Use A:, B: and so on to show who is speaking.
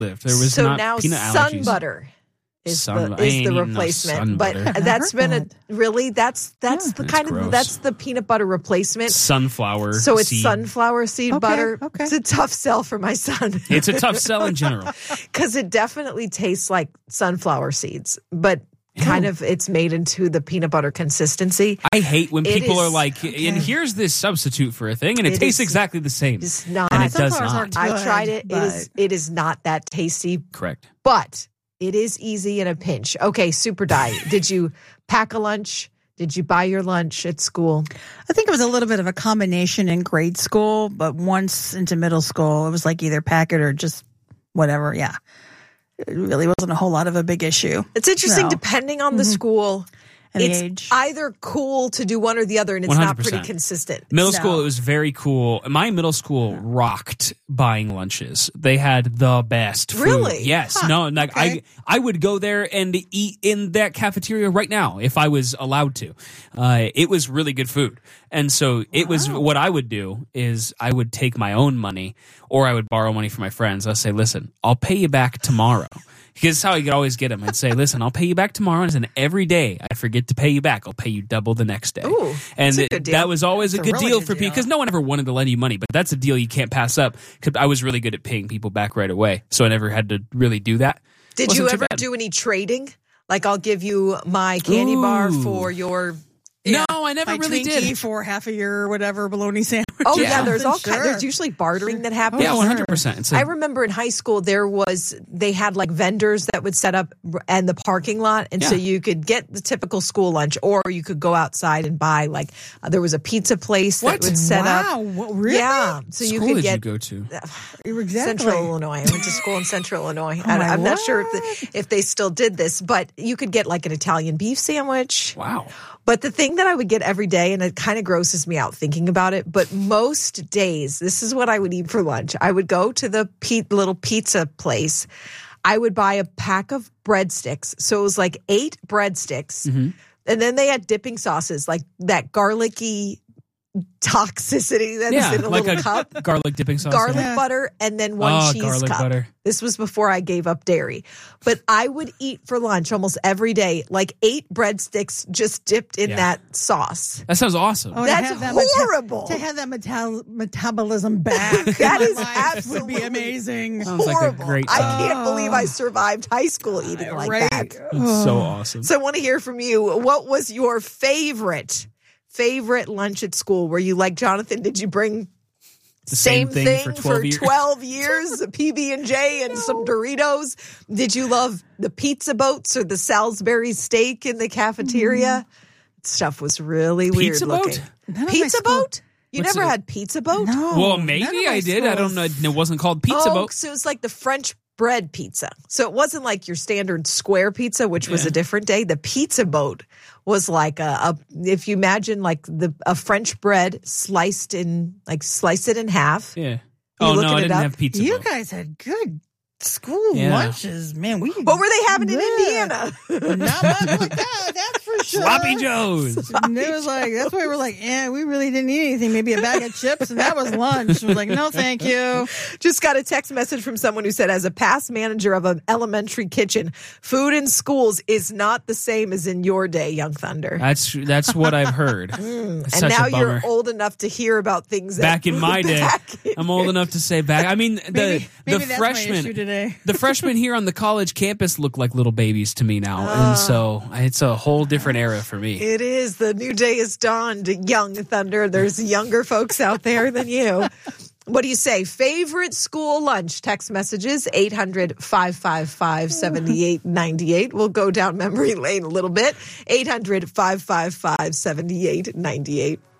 A: lived. There was
B: so
A: not
B: now
A: peanut
B: sun
A: allergies.
B: butter is
A: I
B: the
A: ain't eating no
B: replacement.
A: sun
B: But
A: butter.
B: that's been
C: that.
B: that's the kind
A: gross.
B: of that's the peanut butter replacement.
A: Sunflower.
B: So it's
A: seed.
B: sunflower seed butter.
C: okay.
B: It's a tough sell for my son.
A: It's a tough sell in general.
B: Because it definitely tastes like sunflower seeds, but kind of it's made into the peanut butter consistency.
A: I hate when
B: It
A: people are
B: is-
A: like, and here's this substitute for a thing, and it tastes
B: is-
A: exactly the same.
B: It's not.
A: And it does
C: Sunflowers
A: not.
C: aren't
B: I've
C: good,
B: tried it.
C: but-
B: It is not that tasty,
A: Correct.
B: but it is easy in a pinch. Okay, Super Diet. Did you pack a lunch? Did you buy your lunch at school?
C: I think it was a little bit of a combination in grade school, but once into middle school, it was like either pack it or just whatever. Yeah. It really wasn't a whole lot of a big issue.
B: It's interesting,
C: No.
B: depending on the school.
C: And the
B: It's
C: age.
B: either cool to do one or the other, and it's not pretty
A: 100%.
B: consistent.
A: Middle
C: No.
A: school, it was very cool. My middle school rocked buying lunches. They had the best food.
B: Really?
A: Yes.
C: Huh.
A: No, like
C: Okay.
A: I would go there and eat in that cafeteria right now if I was allowed to. It was really good food. And so it was what I would do is I would take my own money or I would borrow money from my friends. I'll say, listen, I'll pay you back tomorrow. Because it's how you could always get them. I'd say, listen, I'll pay you back tomorrow. And then every day I forget to pay you back, I'll pay you double the next day.
B: Ooh,
A: and
B: that's a good deal.
A: that was always a
C: That's a
A: good
C: really
A: deal
C: good
A: for people
C: deal.
A: because no one ever wanted to lend you money. But that's a deal you can't pass up because I was really good at paying people back right away. So I never had to really do that.
B: Did
A: Wasn't
B: you
A: too
B: ever
A: bad.
B: do any trading? Like, I'll give you my candy bar
A: Ooh.
B: for your.
A: No, I never
C: My
A: really
C: Twinkie
A: did.
C: for half a year or whatever bologna sandwich.
B: Oh
A: Yeah.
B: yeah, there's all
C: Sure.
B: kinds. There's usually bartering that happens.
A: Yeah, 100%. It's
B: I remember in high school they had like vendors that would set up and the parking lot, and so
A: Yeah.
B: you could get the typical school lunch, or you could go outside and buy like there was a pizza place
A: What?
B: that would set
C: Wow,
B: up.
C: what, really?
B: Yeah, so you
A: school
B: could
A: did
B: get
A: you go to?
C: Exactly.
B: Central Illinois. I went to school in Central Illinois.
C: my
B: I'm not sure
C: word.
B: if they still did this, but you could get like an Italian beef sandwich.
A: Wow.
B: But the thing that I would get every day, and it kind of grosses me out thinking about it, but most days, this is what I would eat for lunch. I would go to the little pizza place. I would buy a pack of breadsticks. So it was like 8 breadsticks. And then they had dipping sauces, like that garlicky toxicity that is in a
A: like
B: little
A: a
B: cup.
A: garlic dipping sauce.
B: Garlic
A: yeah.
B: butter and then one cheese
A: garlic
B: cup.
A: butter.
B: This was before I gave up dairy. But I would eat for lunch almost every day, like 8 breadsticks just dipped in
A: Yeah.
B: that sauce.
A: That sounds awesome.
C: Oh, to
B: That's
C: have that
B: horrible.
C: to have that metabolism back.
B: That
C: in
B: is
C: my life
B: absolutely
C: would be amazing.
A: Sounds like a
B: Horrible.
A: great
B: I
A: time.
B: can't believe I survived high school eating like
C: right?
B: that.
A: That's so awesome.
B: So I want to hear from you. What was your favorite lunch at school? Were you like Jonathan? Did you bring
A: The same thing for 12 years?
B: 12 years, a PB&J and some Doritos? Did you love the pizza boats or the Salisbury steak in the cafeteria? Stuff was really weird
A: Pizza boat?
B: looking.
C: None of my
B: Pizza
C: school-
B: boat? You
A: What's
B: never
A: it?
B: had pizza boat?
C: No.
A: Well,
C: none
A: maybe
C: of my
A: I did. I don't know.
C: schools.
A: It wasn't called pizza
B: Oh,
A: boat.
B: so it was like the French bread pizza. So it wasn't like your standard square pizza, which was a different day. The pizza boat was like a if you imagine like a French bread sliced it in half.
A: Yeah.
B: You
A: Oh,
B: looking
A: no, I
B: it
A: didn't
B: up?
A: have pizza
C: You
A: boat.
C: guys had good school
A: Yeah.
C: lunches, man.
B: What were they having in Indiana?
C: Not much like that. That's for sure.
A: Sloppy Joe's.
C: And it was like that's why we're like, we really didn't eat anything. Maybe a bag of chips, and that was lunch. We're like, no, thank you.
B: Just got a text message from someone who said, as a past manager of an elementary kitchen, food in schools is not the same as in your day, Young Thunder.
A: That's what I've heard. It's
B: And
A: such
B: now
A: a bummer.
B: you're old enough to hear about things that
A: Back in my day, I'm old enough to say back. I mean,
C: Maybe
A: the
C: that's my issue
A: freshmen,
C: today.
A: the freshmen here on the college campus look like little babies to me now, and so it's a whole different era for me.
B: It is. The new day has dawned, Young Thunder. There's younger folks out there than you. What do you say? Favorite school lunch? Text messages, 800-555-7898. We'll go down memory lane a little bit. 800-555-7898.